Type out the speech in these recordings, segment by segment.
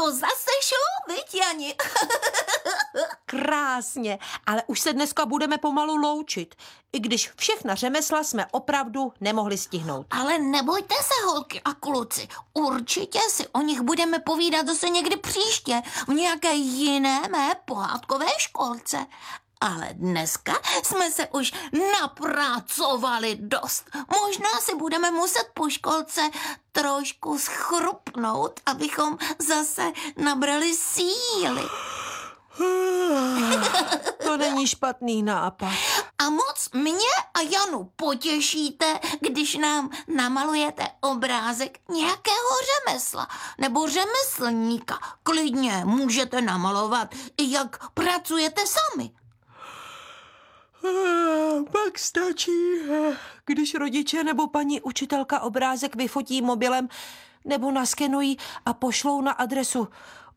to zase šlo, viď, Jani? Krásně, ale už se dneska budeme pomalu loučit, i když všechna řemesla jsme opravdu nemohli stihnout. Ale nebojte se, holky a kluci, určitě si o nich budeme povídat zase někdy příště v nějaké jiné mé pohádkové školce. Ale dneska jsme se už napracovali dost. Možná si budeme muset po školce trošku schrupnout, abychom zase nabrali síly. To není špatný nápad. A moc mě a Janu potěšíte, když nám namalujete obrázek nějakého řemesla nebo řemeslníka. Klidně můžete namalovat, jak pracujete sami. Pak stačí, když rodiče nebo paní učitelka obrázek vyfotí mobilem nebo naskenují a pošlou na adresu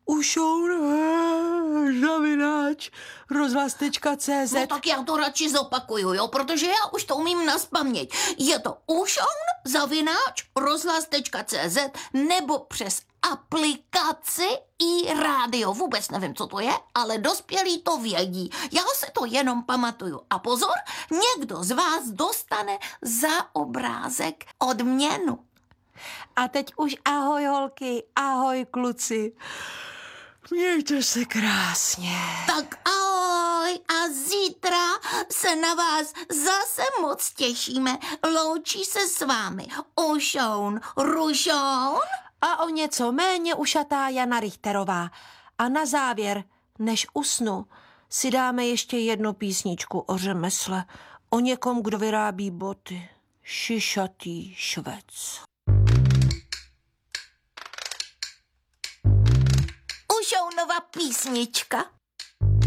ušoun@rozhlas.cz. No tak já to radši zopakuju, jo, protože já už to umím nazpaměť. Je to ušoun@rozhlas.cz nebo přes aplikaci iRádio. Vůbec nevím, co to je, ale dospělí to vědí. Já se to jenom pamatuju. A pozor, někdo z vás dostane za obrázek odměnu. A teď už ahoj holky, ahoj kluci. Mějte se krásně. Tak ahoj a zítra se na vás zase moc těšíme. Loučí se s vámi Ušoun Rušoun A o něco méně ušatá Jana Richterová. A na závěr, než usnu, si dáme ještě jednu písničku o řemesle. O někom, kdo vyrábí boty. Šišatý švec. Ušounova písnička.